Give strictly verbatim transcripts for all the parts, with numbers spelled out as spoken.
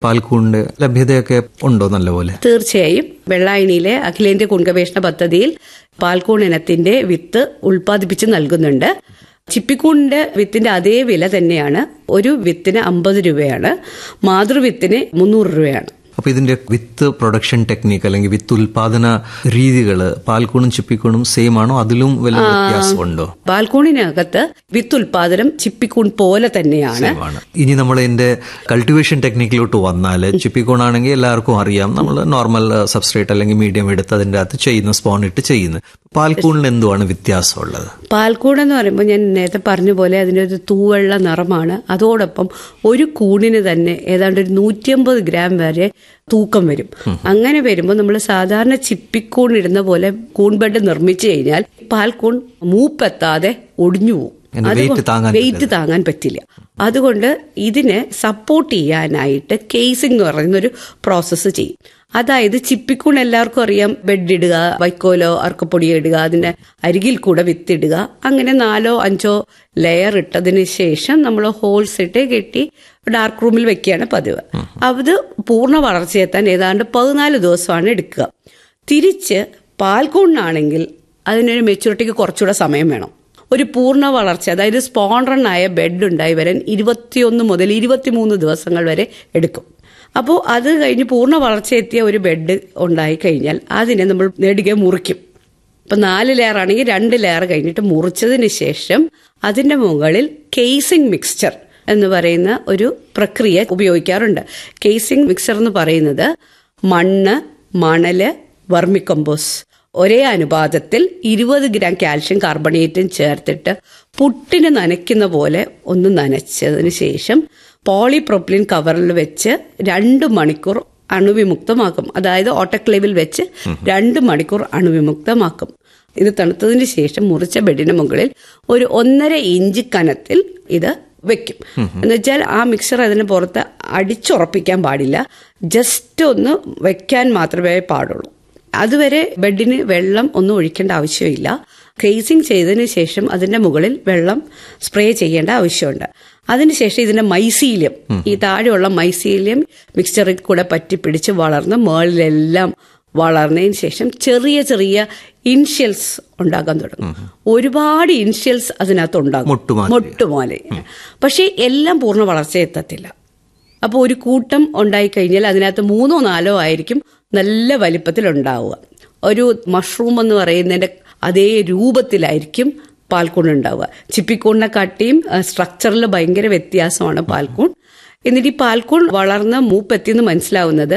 പാൽക്കൂണിന്റെ ലഭ്യതയൊക്കെ ഉണ്ടോ നല്ലപോലെ? തീർച്ചയായും. വെള്ളായണിയിലെ അഖിലേന്ത്യാ കൂൺ ഗവേഷണ പദ്ധതിയിൽ പാൽക്കൂൺ ഇനത്തിന്റെ വിത്ത് ഉൽപ്പാദിപ്പിച്ച് നൽകുന്നുണ്ട്. ചിപ്പിക്കൂണിന്റെ വിത്തിന്റെ അതേ വില തന്നെയാണ്. ഒരു വിത്തിന് അമ്പത് രൂപയാണ്, മാതൃവിത്തിന് മുന്നൂറ് രൂപയാണ്. അപ്പൊ ഇതിന്റെ വിത്ത് പ്രൊഡക്ഷൻ ടെക്നിക്ക് അല്ലെങ്കിൽ വിത്ത് ഉൽപാദന രീതികള് പാൽക്കൂണും ചിപ്പിക്കൂണും സെയിം ആണോ, അതിലും വലിയ വ്യത്യാസമുണ്ടോ? പാൽക്കൂണിനകത്ത് വിത്ത് ഉൽപാദനം ചിപ്പിക്കൂൺ പോലെ തന്നെയാണ്. ഇനി നമ്മൾ ഇതിന്റെ കൾട്ടിവേഷൻ ടെക്നിക്കിലോട്ട് വന്നാൽ, ചിപ്പിക്കൂൺ ആണെങ്കിൽ എല്ലാവർക്കും അറിയാം, നമ്മൾ നോർമൽ സബ്സ്ട്രേറ്റ് അല്ലെങ്കിൽ മീഡിയം എടുത്ത് അതിന്റെ അകത്ത് ചെയ്യുന്ന സ്പോൺ ഇട്ട് ചെയ്യുന്നത്. പാൽക്കൂണിന് എന്തുവാണ് വ്യത്യാസമുള്ളത്? പാൽക്കൂൺ എന്ന് പറയുമ്പോൾ ഞാൻ നേരത്തെ പറഞ്ഞ പോലെ അതിൻ്റെ ഒരു തൂവെള്ള നിറമാണ്. അതോടൊപ്പം ഒരു കൂണിന് തന്നെ ഏതാണ്ട് ഒരു നൂറ്റിയമ്പത് ഗ്രാം വരെ തൂക്കം വരും. അങ്ങനെ വരുമ്പോൾ നമ്മൾ സാധാരണ ചിപ്പിക്കൂൺ ഇടുന്ന പോലെ കൂൺ ബെഡ് നിർമ്മിച്ചു കഴിഞ്ഞാൽ പാൽക്കൂൺ മൂപ്പെത്താതെ ഒടിഞ്ഞു പോകും. വെയിറ്റ് താങ്ങാൻ പറ്റില്ല. അതുകൊണ്ട് ഇതിനെ സപ്പോർട്ട് ചെയ്യാനായിട്ട് കേസിംഗ് എന്ന് പറയുന്ന ഒരു പ്രോസസ്സ് ചെയ്യും. അതായത് ചിപ്പിക്കൂൺ എല്ലാവർക്കും അറിയാം, ബെഡ് ഇടുക, വൈക്കോലോ അർക്കപ്പൊടിയോ ഇടുക, അതിന്റെ അരികിൽ കൂടെ വിത്തിടുക, അങ്ങനെ നാലോ അഞ്ചോ ലെയർ ഇട്ടതിന് ശേഷം നമ്മൾ ഹോൾസ് ഇട്ട് കെട്ടി ഡാർക്ക് റൂമിൽ വെക്കുകയാണ് പതിവ്. അത് പൂർണ്ണ വളർച്ചയെത്താൻ ഏതാണ്ട് പതിനാല് ദിവസമാണ് എടുക്കുക. തിരിച്ച് പാൽക്കൂണിനാണെങ്കിൽ അതിനൊരു മെച്യൂരിറ്റിക്ക് കുറച്ചുകൂടെ സമയം വേണം. ഒരു പൂർണ്ണ വളർച്ച, അതായത് സ്പോൺറണ്ണായ ബെഡ് ഉണ്ടായി വരാൻ ഇരുപത്തിയൊന്ന് മുതൽ ഇരുപത്തിമൂന്ന് ദിവസങ്ങൾ വരെ എടുക്കും. അപ്പോൾ അത് കഴിഞ്ഞ് പൂർണ്ണ വളർച്ചയെത്തിയ ഒരു ബെഡ് ഉണ്ടായി കഴിഞ്ഞാൽ അതിനെ നമ്മൾ നെടുകെ മുറിക്കും. ഇപ്പം നാല് ലെയർ ആണെങ്കിൽ രണ്ട് ലെയർ കഴിഞ്ഞിട്ട് മുറിച്ചതിന് ശേഷം അതിൻ്റെ മുകളിൽ കേസിംഗ് മിക്സ്ചർ എന്ന് പറയുന്ന ഒരു പ്രക്രിയ ഉപയോഗിക്കാറുണ്ട്. കേസിംഗ് മിക്സ്ചർ എന്ന് പറയുന്നത് മണ്ണ്, മണല്, വെർമികമ്പോസ് ഒരേ അനുപാതത്തിൽ ഇരുപത് ഗ്രാം കാൽഷ്യം കാർബണേറ്റും ചേർത്തിട്ട് പുട്ടിന് നനയ്ക്കുന്ന പോലെ ഒന്ന് നനച്ചതിന് ശേഷം പോളിപ്രോപ്പിലിൻ കവറിൽ വെച്ച് രണ്ട് മണിക്കൂർ അണുവിമുക്തമാക്കും. അതായത് ഓട്ടോക്ലേവിൽ വെച്ച് രണ്ട് മണിക്കൂർ അണുവിമുക്തമാക്കും. ഇത് തണുത്തതിന് ശേഷം മുറിച്ച ബെഡിന് മുകളിൽ ഒരു ഒന്നര ഇഞ്ച് കനത്തിൽ ഇത് വെക്കും. എന്ന് വെച്ചാൽ ആ മിക്സർ അതിന് പുറത്ത് അടിച്ചുറപ്പിക്കാൻ പാടില്ല, ജസ്റ്റ് ഒന്ന് വെക്കാൻ മാത്രമേ പാടുള്ളൂ. അതുവരെ ബെഡിന് വെള്ളം ഒന്നും ഒഴിക്കേണ്ട ആവശ്യമില്ല. കേസിംഗ് ചെയ്തതിന് ശേഷം അതിന്റെ മുകളിൽ വെള്ളം സ്പ്രേ ചെയ്യേണ്ട ആവശ്യമുണ്ട്. അതിനുശേഷം ഇതിന്റെ മൈസീലിയം, ഈ താഴെയുള്ള മൈസീലിയം മിക്സ്ചറിൽ കൂടെ പറ്റി പിടിച്ച് വളർന്ന് മുകളിലെല്ലാം വളർന്നതിന് ശേഷം ചെറിയ ചെറിയ ഇൻഷ്യൽസ് ഉണ്ടാകാൻ തുടങ്ങും. ഒരുപാട് ഇൻഷ്യൽസ് അതിനകത്ത് ഉണ്ടാകും, മൊട്ടുപോലെ. പക്ഷെ എല്ലാം പൂർണ്ണ വളർച്ച എത്തത്തില്ല. അപ്പോൾ ഒരു കൂട്ടം ഉണ്ടായിക്കഴിഞ്ഞാൽ അതിനകത്ത് മൂന്നോ നാലോ ആയിരിക്കും നല്ല വലിപ്പത്തിൽ ഉണ്ടാവുക. ഒരു മഷ്റൂം എന്ന് പറയുന്നതിന്റെ അതേ രൂപത്തിലായിരിക്കും പാൽക്കൂൺ ഉണ്ടാവുക. ചിപ്പിക്കൂണിനെ കാട്ടിയും സ്ട്രക്ചറിൽ ഭയങ്കര വ്യത്യാസമാണ് പാൽക്കൂൺ. എന്നിട്ട് ഈ പാൽക്കൂൺ വളർന്ന് മൂപ്പെത്തിന്ന് മനസ്സിലാവുന്നത്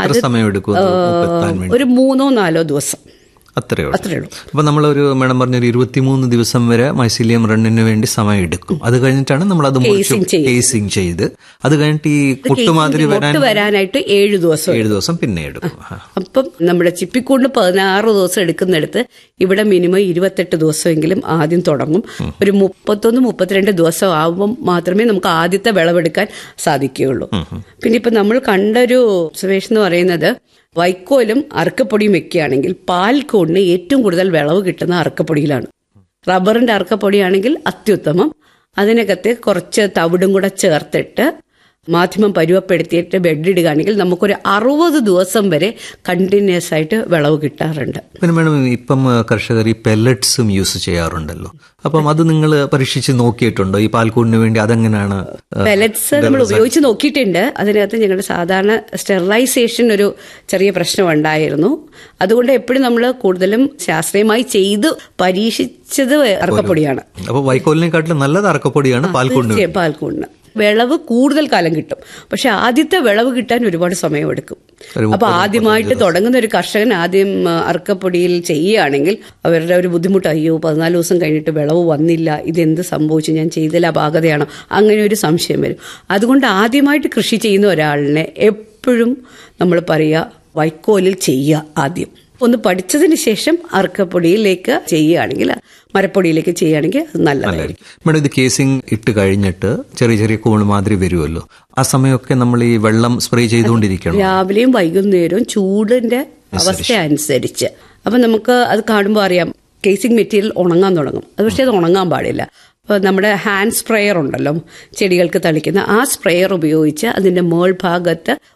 ഒരു മൂന്നോ നാലോ ദിവസം, അത്രേ ഉള്ളൂ. അപ്പൊ നമ്മളൊരു മേഡം പറഞ്ഞൊരു ഇരുപത്തിമൂന്ന് ദിവസം വരെ മൈസീലിയം റണ്ണിന് വേണ്ടി സമയം എടുക്കും. അത് കഴിഞ്ഞിട്ടാണ് നമ്മൾ അത് കേസിംഗ് ചെയ്ത് അത് കഴിഞ്ഞിട്ട് ഈ മുട്ടുമാതിരി വരാനായിട്ട് ഏഴു ദിവസം ഏഴു ദിവസം പിന്നെ എടുക്കും. അപ്പം നമ്മുടെ ചിപ്പിക്കൂടിന് പതിനാറ് ദിവസം എടുക്കുന്നിടത്ത് ഇവിടെ മിനിമം ഇരുപത്തെട്ട് ദിവസമെങ്കിലും ആദ്യം തുടങ്ങും. ഒരു മുപ്പത്തൊന്ന് മുപ്പത്തിരണ്ട് ദിവസം ആകുമ്പോൾ മാത്രമേ നമുക്ക് ആദ്യത്തെ വിളവെടുക്കാൻ സാധിക്കുകയുള്ളൂ. പിന്നെ ഇപ്പൊ നമ്മൾ കണ്ടൊരു ഒബ്സർവേഷൻ എന്ന് പറയുന്നത്, വൈക്കോലും അറക്കപ്പൊടിയും വെക്കുകയാണെങ്കിൽ പാൽക്കൂടിന് ഏറ്റവും കൂടുതൽ വിളവ് കിട്ടുന്ന അറക്കപ്പൊടിയിലാണ്. റബ്ബറിന്റെ അറക്കപ്പൊടിയാണെങ്കിൽ അത്യുത്തമം. അതിനകത്ത് കുറച്ച് തവിടും കൂടെ ചേർത്തിട്ട് മാധ്യമം പരുവപ്പെടുത്തിയിട്ട് ബെഡ് ഇടുകയാണെങ്കിൽ നമുക്കൊരു അറുപത് ദിവസം വരെ കണ്ടിന്യൂസ് ആയിട്ട് വിളവ് കിട്ടാറുണ്ട്. പിന്നെ മേഡം, ഇപ്പം കർഷകർ ഈ പെല്ലറ്റ്സും യൂസ് ചെയ്യാറുണ്ടല്ലോ, അപ്പം അത് നിങ്ങൾ പരീക്ഷിച്ച് നോക്കിയിട്ടുണ്ടോ? ഈ പാൽക്കൂടിന് വേണ്ടി അതെങ്ങനെയാണ്? പെല്ലറ്റ്സ് നമ്മൾ ഉപയോഗിച്ച് നോക്കിയിട്ടുണ്ട്. അതിനകത്ത് ഞങ്ങളുടെ സാധാരണ സ്റ്റെറിലൈസേഷൻ ഒരു ചെറിയ പ്രശ്നം ഉണ്ടായിരുന്നു. അതുകൊണ്ട് എപ്പോഴും നമ്മൾ കൂടുതലും ശാസ്ത്രീയമായി ചെയ്ത് പരീക്ഷിച്ചത് അറക്കപ്പൊടിയാണ്. അപ്പോൾ വൈക്കോലിനെക്കാട്ടിലും നല്ലത് അറക്കപ്പൊടിയാണ് പാൽക്കൂടിന്. പാൽക്കൂടിന് വിളവ് കൂടുതൽ കാലം കിട്ടും, പക്ഷെ ആദ്യത്തെ വിളവ് കിട്ടാൻ ഒരുപാട് സമയമെടുക്കും. അപ്പൊ ആദ്യമായിട്ട് തുടങ്ങുന്ന ഒരു കർഷകൻ ആദ്യം അറക്കപ്പൊടിയിൽ ചെയ്യുകയാണെങ്കിൽ അവരുടെ ഒരു ബുദ്ധിമുട്ട്, അയ്യോ പതിനാല് ദിവസം കഴിഞ്ഞിട്ട് വിളവ് വന്നില്ല, ഇതെന്ത് സംഭവിച്ചു, ഞാൻ ചെയ്തതിൽ അപാകതയാണോ, അങ്ങനെ ഒരു സംശയം വരും. അതുകൊണ്ട് ആദ്യമായിട്ട് കൃഷി ചെയ്യുന്ന ഒരാളിനെ എപ്പോഴും നമ്മൾ പറയുക വൈക്കോലിൽ ചെയ്യുക. ആദ്യം ഒന്ന് പഠിച്ചതിന് ശേഷം അറക്കപ്പൊടിയിലേക്ക് ചെയ്യുകയാണെങ്കിൽ, മരപ്പൊടിയിലേക്ക് ചെയ്യുകയാണെങ്കിൽ അത് നല്ലതായിരിക്കും. മേഡം, ഇത് കേസിംഗ് ഇട്ട് കഴിഞ്ഞിട്ട് ചെറിയ ചെറിയ കൂണ് മാതിരി വരുമല്ലോ, ആ സമയമൊക്കെ നമ്മൾ ഈ വെള്ളം സ്പ്രേ ചെയ്തുകൊണ്ടിരിക്കണം. രാവിലെയും വൈകുന്നേരവും ചൂടിന്റെ അവസ്ഥ അനുസരിച്ച്. അപ്പൊ നമുക്ക് അത് കാണുമ്പോൾ അറിയാം കേസിംഗ് മെറ്റീരിയൽ ഉണങ്ങാൻ തുടങ്ങും. അത് പക്ഷേ അത് ഉണങ്ങാൻ പാടില്ല. നമ്മുടെ ഹാൻഡ് സ്പ്രെയർ ഉണ്ടല്ലോ ചെടികൾക്ക് തളിക്കുന്ന ആ സ്പ്രെയർ ഉപയോഗിച്ച് അതിന്റെ മേൾഭാഗത്ത്